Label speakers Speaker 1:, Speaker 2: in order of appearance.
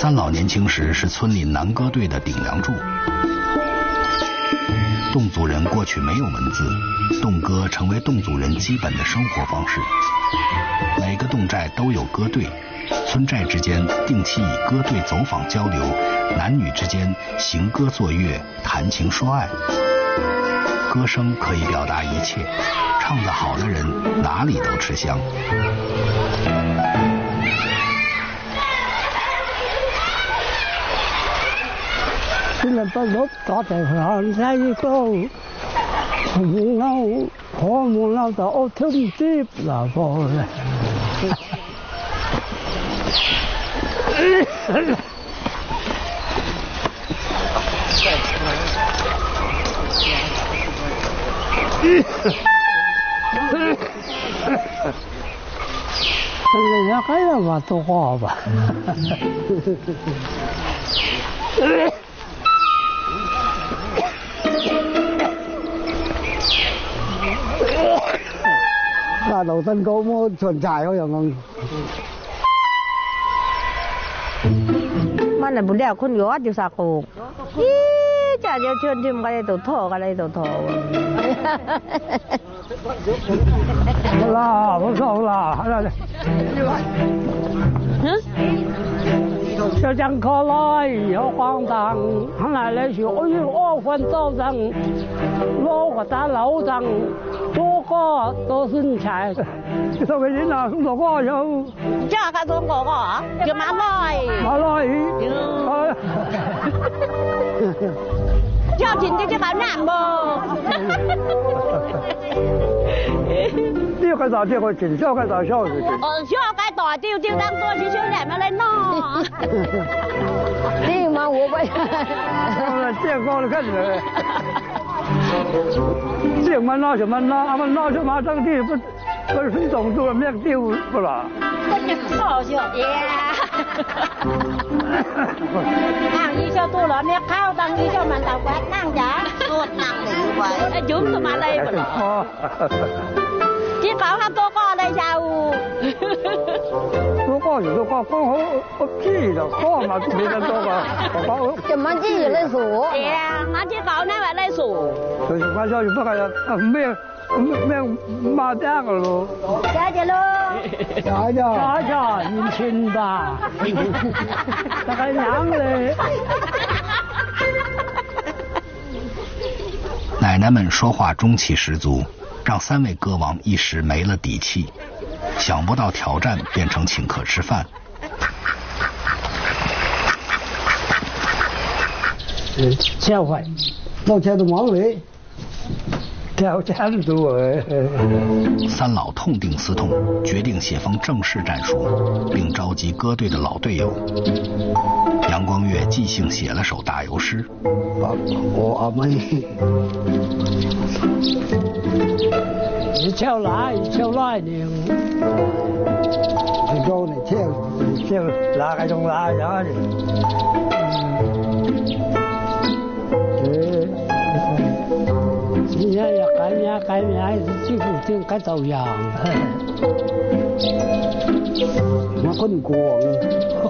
Speaker 1: 三老年轻时是村里男歌队的顶梁柱。侗族人过去没有文字，侗歌成为侗族人基本的生活方式。每个侗寨都有歌队，村寨之间定期以歌队走访交流，男女之间行歌作乐，谈情说爱。歌声可以表达一切，唱得好的人哪里都吃香。
Speaker 2: 现在不落打地上西高，木偶可木偶就我聽接啦噃咧。你要还要嘛多话吧？那老身高麼全柴嗰樣咁。
Speaker 3: มันน่ะบุญแล้วคนยอดอยู่สาโคอีจ้าจะชวนชิมกันเลยตัวโถกันเลยตัวโถ
Speaker 2: 啦，我走啦，来来，小江可来有荒唐，来来去哎呦二分早上，我个打老张，多个都是菜，这个人啊，多个有，
Speaker 3: จ้าก็ตัวโง่ก็จะมาลอย
Speaker 2: 马来，
Speaker 3: ชอบกินจะเขาหนามบ่
Speaker 2: 呢個就即係前燒嘅就燒嘅。
Speaker 3: 燒雞大雕雕當多少少嚟咪嚟咯。呢嘛我喂。
Speaker 2: 這個你看着。這麼拿什麼拿？俺們拿什麼當地不是種族沒丟不啦？
Speaker 3: 好笑耶！นั่งยี่เจ้าตู้เหรอเนี่ยข้าวตังยี่เจ้ามันตาแวดนั่งจ้าตัวนั่งหรือไว้ยุ่งตัวมาเลยบ่ที่เขาทำตัวก็เลยยาว
Speaker 2: ตัวก็อยู่ตัวก็剛好จี้就剛嘛，你的ตัวก็
Speaker 3: 怎麼จี้有類數？係啊，我ที่เขานั่นแบบ類數。
Speaker 2: 就是我說有不可能沒馬達個咯。
Speaker 3: 謝謝咯。
Speaker 2: 家家年輕的，大概娘嘞。
Speaker 1: 奶奶们说话中气十足，让三位歌王一时没了底气。想不到挑战变成请客吃饭。
Speaker 2: 教会，到这都忙嘞。挑战多哎！
Speaker 1: 三老痛定思痛，决定写封正式战书，并召集歌队的老队友。杨光月即兴写了首打油诗。
Speaker 2: 我阿妹，一敲来呢，你讲你跳哪个种哪样的？今天要改名还是几乎就改走样，我很光。